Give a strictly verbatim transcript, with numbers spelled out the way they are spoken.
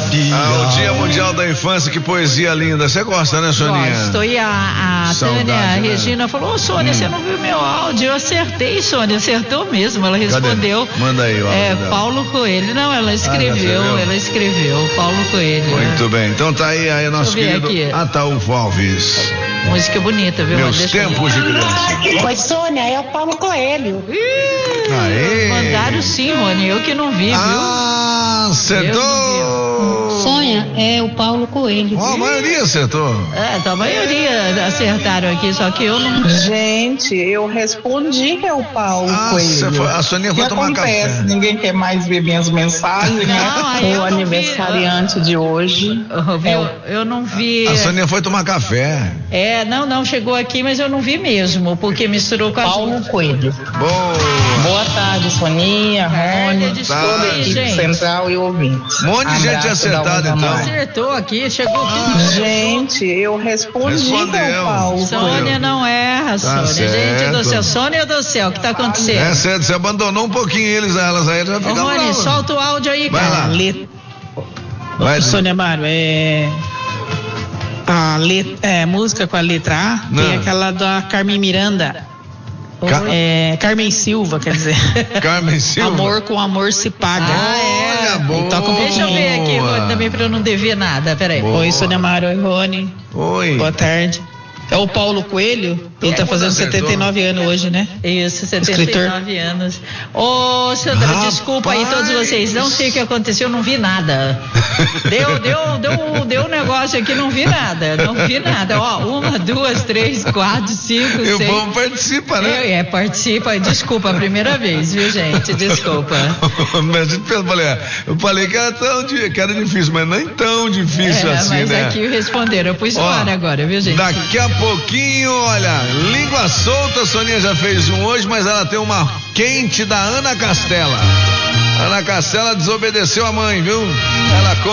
dia. Ah, o Dia Mundial da Infância, que poesia linda. Você gosta, né, Soninha? Gosto. E a, a Saudade, Tânia né? Regina falou, ô Sônia, hum. você não viu meu áudio? Eu acertei, Sônia, acertou mesmo. Ela respondeu. Cadê? Manda aí, ó. É, Paulo Coelho. Não, ela escreveu, ah, ela escreveu, Paulo Coelho. Muito né? bem, então tá aí, aí nosso querido aqui. Ataúfo Alves. Música bonita, viu? Meus tempos de criança. Oi, Sônia, é o Paulo Coelho. Ih, Aê. mandaram sim, Rony, eu que não vi, viu? Ah, acertou! Sônia, é o Paulo Coelho. Oh, a maioria acertou. É, então a maioria acertaram aqui, só que eu não... Gente, eu respondi que é o Paulo ah, Coelho. Foi, a Soninha foi tomar acontece? café. Ninguém quer mais ver minhas mensagens, não, né? O aniversariante vi. de hoje. Eu, é eu, o... eu não vi... A Soninha foi tomar café. É, não, não, chegou aqui, mas eu não vi mesmo, porque misturou com a Paulo gente. Coelho. Boa. Boa tarde, Soninha, Rony, desculpa aí, equipe gente. central e ouvintes. Um monte de gente acertada, então. Acertou aqui, chegou aqui. Gente, eu respondi Respondeu. que é o Paulo Sônia Coelho. não erra, Tá Sônia. certo. Gente do céu, Sônia do céu, o que tá acontecendo? É certo, você abandonou um pouquinho eles, elas aí já Ô, ficaram Rony, bravas. solta o áudio aí, Vai cara. lá. Let... Vai, Sônia Mário, é... A let... é, música com a letra A não. tem aquela da Carmen Miranda. Ca... É, Carmen Silva, quer dizer. Carmen Silva. Amor com amor se paga. Ah, é. Olha, boa. Toca um Deixa eu ver aqui, Rony, também pra eu não dever nada, peraí. Boa. Oi, Sônia Mário, oi, Rony. Oi. Boa tarde. É o Paulo Coelho, ele tá fazendo setenta e nove anos hoje, né? Isso, setenta e nove Escritor. anos. Ô, Sandra, Rapaz. desculpa aí todos vocês, não sei o que aconteceu, eu não vi nada. Deu, deu, deu, deu um negócio aqui, não vi nada, não vi nada. Ó, uma, duas, três, quatro, cinco, E o seis. povo participa, né? Eu, é, participa, desculpa, a primeira vez, viu, gente? Desculpa. Mas a gente pensa, falei, eu falei que era, tão, que era difícil, mas nem tão difícil É, assim, mas né? aqui responderam, eu pus no Ó, ar agora, viu, gente? Daqui a pouquinho, olha, língua solta, a Soninha já fez um hoje, mas ela tem uma quente da Ana Castela. Ana Castela desobedeceu a mãe, viu? Ela